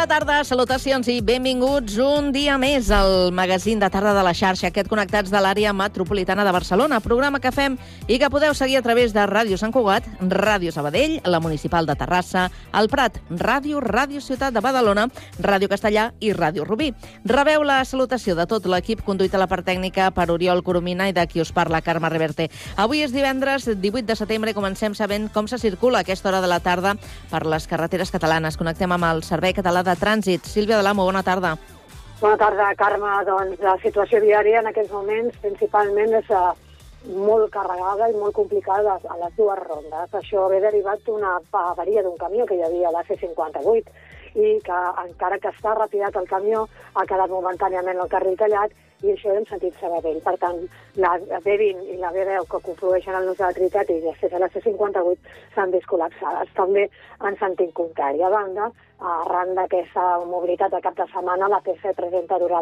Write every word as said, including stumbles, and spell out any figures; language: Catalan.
Bona tarda, salutacions i benvinguts un dia més al magazín de tarda de la xarxa, aquest Connectats de l'àrea metropolitana de Barcelona, programa que fem i que podeu seguir a través de Ràdio Sant Cugat, Ràdio Sabadell, la Municipal de Terrassa, el Prat, Ràdio, Ràdio Ciutat de Badalona, Ràdio Castellà i Ràdio Rubí. Rebeu la salutació de tot l'equip conduït a la part tècnica per Oriol Coromina i de qui us parla, Carme Reverte. Avui és divendres divuit de setembre i comencem sabent com se circula a aquesta hora de la tarda per les carreteres catalanes. Connectem amb el Servei Català de Trànsit. Sílvia Dalamo, bona tarda. Bona tarda, Carme. Doncs la situació viària en aquests moments principalment és uh, molt carregada i molt complicada a les dues rondes. Això ve derivat d'una avaria d'un camió que hi havia a la C cinquanta-vuit i que encara que està retirat el camió ha quedat momentàniament el carril tallat i això en sentit Sabadell. Per tant, la B vint i la B deu que conflueixen al nus de la Trinitat i l'accés a la C cinquanta-vuit s'han vist col·lapsades. També en sentit contrari. A banda, arran d'aquesta mobilitat de cap de setmana, la P C presenta durant